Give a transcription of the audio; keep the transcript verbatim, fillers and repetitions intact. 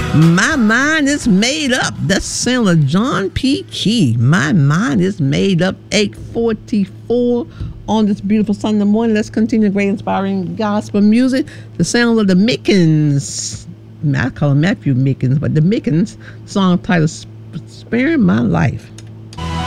My mind is made up. That's sound of John P. Key. My mind is made up. eight forty-four on this beautiful Sunday morning. Let's continue great inspiring gospel music. The sound of the Mickens. I call him Matthew Mickens, but the Mickens song titled Sparing My Life.